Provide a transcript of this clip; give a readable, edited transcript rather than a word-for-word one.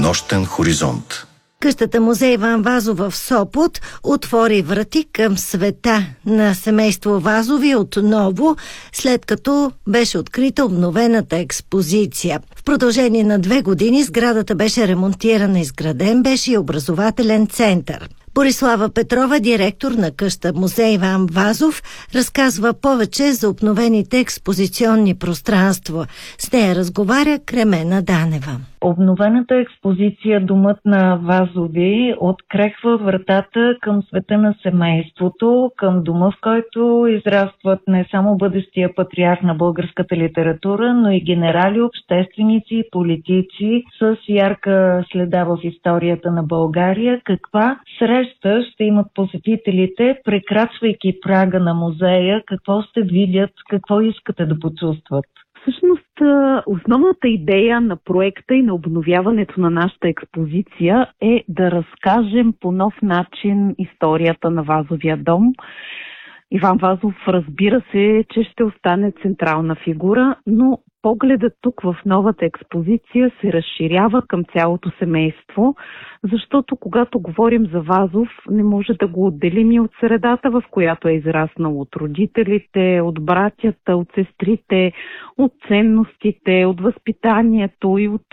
Нощен хоризонт. Къщата музей Иван Вазов в Сопот отвори врати към света на семейство Вазови отново, след като беше открита обновената експозиция. В продължение на 2 години сградата беше ремонтирана, изграден беше и образователен център. Борислава Петрова, директор на къща музей Иван Вазов, разказва повече за обновените експозиционни пространства. С нея разговаря Кремена Данева. Обновената експозиция Домът на Вазови открехва вратата към света на семейството, към дома, в който израстват не само бъдещия патриарх на българската литература, но и генерали, общественици и политици с ярка следа в историята на България. Каква среща ще имат посетителите, прекрачвайки прага на музея? Какво ще видят, какво искате да почувстват? Всъщност, основната идея на проекта и на обновяването на нашата експозиция е да разкажем по нов начин историята на Вазовия дом. Иван Вазов, разбира се, че ще остане централна фигура, но погледът тук в новата експозиция се разширява към цялото семейство, защото когато говорим за Вазов, не може да го отделим и от средата, в която е израснал, от родителите, от братята, от сестрите, от ценностите, от възпитанието и от